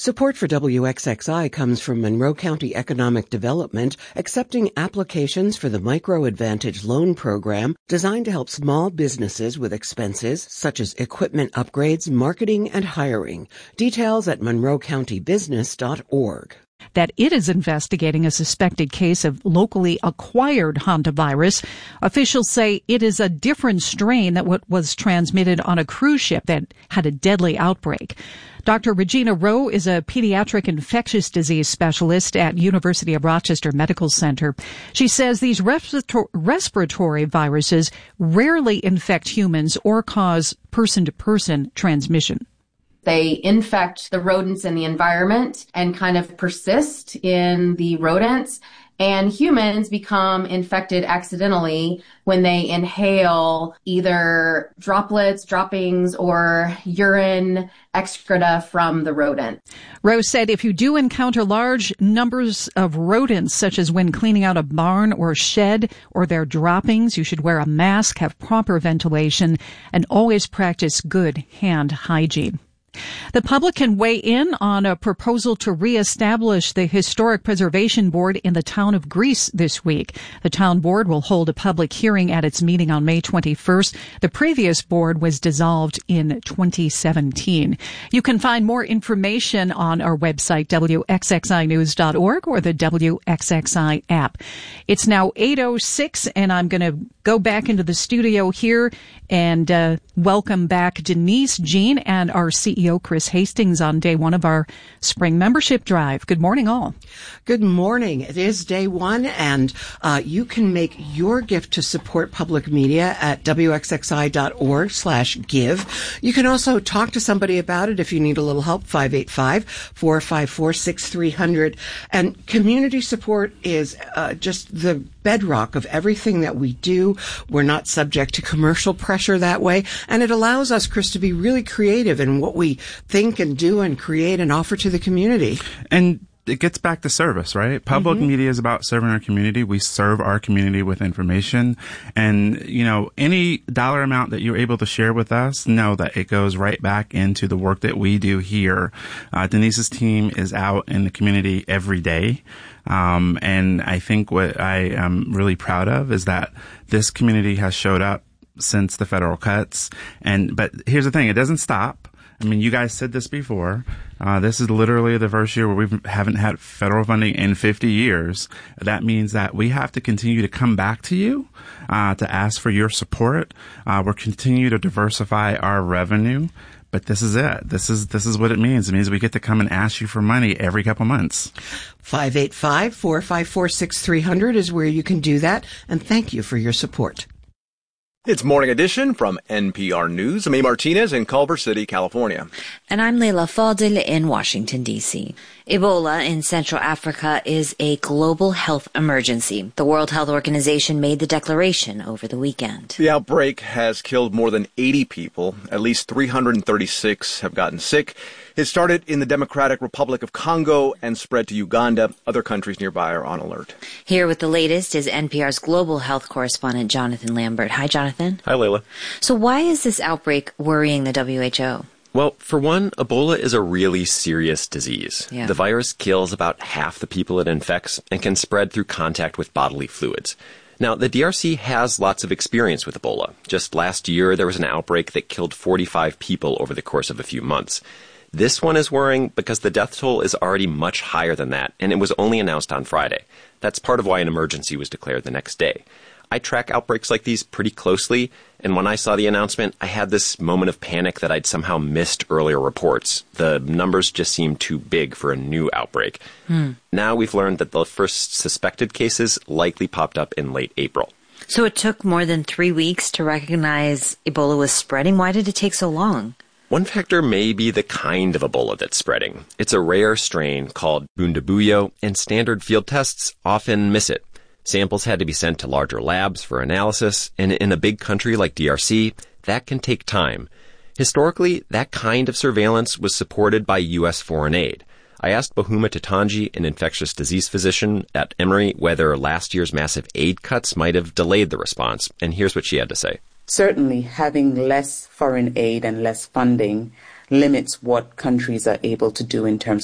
Support for WXXI comes from Monroe County Economic Development, accepting applications for the Micro Advantage Loan Program designed to help small businesses with expenses such as equipment upgrades, marketing, and hiring. Details at monroecountybusiness.org. That it is investigating a suspected case of locally acquired hantavirus. Officials say it is a different strain than what was transmitted on a cruise ship that had a deadly outbreak. Dr. Regina Rowe is a pediatric infectious disease specialist at University of Rochester Medical Center. She says these respiratory viruses rarely infect humans or cause person-to-person transmission. They infect the rodents in the environment and kind of persist in the rodents. And humans become infected accidentally when they inhale either droplets, droppings, or urine excreta from the rodent. Rose said if you do encounter large numbers of rodents, such as when cleaning out a barn or shed or their droppings, you should wear a mask, have proper ventilation, and always practice good hand hygiene. The public can weigh in on a proposal to reestablish the Historic Preservation Board in the town of Greece this week. The town board will hold a public hearing at its meeting on May 21st. The previous board was dissolved in 2017. You can find more information on our website, WXXInews.org, or the WXXI app. It's now 8:06, and I'm going to go back into the studio here and welcome back Denise Jean and our CEO, Chris Hastings, on day one of our spring membership drive. Good morning, all. Good morning. It is day one, and you can make your gift to support public media at WXXI.org/give. You can also talk to somebody about it if you need a little help, 585-454-6300. And community support is just the bedrock of everything that we do. We're not subject to commercial pressure that way. And it allows us, Chris, to be really creative in what we think and do and create and offer to the community. And it gets back to service, right? Public media is about serving our community. We serve our community with information. And, you know, any dollar amount that you're able to share with us, know that it goes right back into the work that we do here. Denise's team is out in the community every day. And I think what I am really proud of is that this community has showed up since the federal cuts. But here's the thing, it doesn't stop. I mean, you guys said this before. This is literally the first year where we haven't had federal funding in 50 years. That means that we have to continue to come back to you to ask for your support. We're continue to diversify our revenue. But this is it. This is what it means. It means we get to come and ask you for money every couple months. 585-454-6300 is where you can do that. And thank you for your support. It's Morning Edition from NPR News. I'm A. Martinez in Culver City, California. And I'm Leila Fadil in Washington, D.C. Ebola in Central Africa is a global health emergency. The World Health Organization made the declaration over the weekend. The outbreak has killed more than 80 people. At least 336 have gotten sick. It started in the Democratic Republic of Congo and spread to Uganda. Other countries nearby are on alert. Here with the latest is NPR's global health correspondent, Jonathan Lambert. Hi, Jonathan. Hi, Layla. So why is this outbreak worrying the WHO? Well, for one, Ebola is a really serious disease. Yeah. The virus kills about half the people it infects and can spread through contact with bodily fluids. Now, the DRC has lots of experience with Ebola. Just last year, there was an outbreak that killed 45 people over the course of a few months. This one is worrying because the death toll is already much higher than that, and it was only announced on Friday. That's part of why an emergency was declared the next day. I track outbreaks like these pretty closely, and when I saw the announcement, I had this moment of panic that I'd somehow missed earlier reports. The numbers just seemed too big for a new outbreak. Now we've learned that the first suspected cases likely popped up in late April. So it took more than 3 weeks to recognize Ebola was spreading? Why did it take so long? One factor may be the kind of Ebola that's spreading. It's a rare strain called Bundibugyo, and standard field tests often miss it. Samples had to be sent to larger labs for analysis, and in a big country like DRC, that can take time. Historically, that kind of surveillance was supported by U.S. foreign aid. I asked Bohuma Tatanji, an infectious disease physician at Emory, whether last year's massive aid cuts might have delayed the response, and here's what she had to say. Certainly, having less foreign aid and less funding limits what countries are able to do in terms